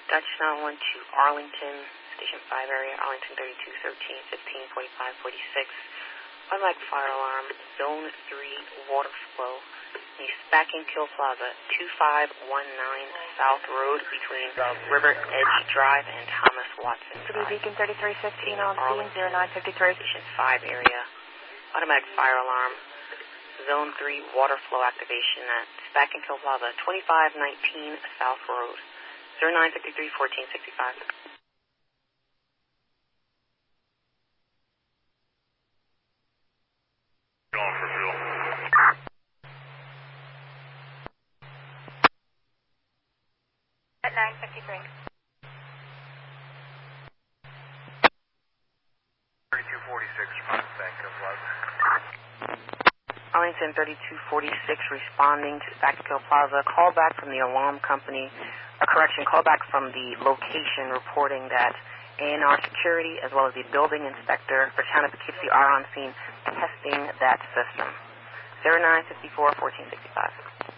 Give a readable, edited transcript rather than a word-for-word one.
Dutch 911 to Arlington, Station 5 area, Arlington 3213, 154546. Automatic fire alarm, Zone 3, water flow, East Back and Kill Plaza, 2519 South Road between River Edge Drive and Thomas Watson City Drive. Beacon 3315 on scene, 0953. Station 5 area, automatic fire alarm, Zone 3, water flow activation at Back and Kill Plaza, 2519 South Road, 0953 1465. Going for fuel. At 953. 3246 front Back of Plaza. Arlington 3246 responding to Back and Kill Plaza. Call back from the alarm company, call back from the location reporting that ANR Security as well as the building inspector for Town of Poughkeepsie are on scene testing that system. 0954 1465.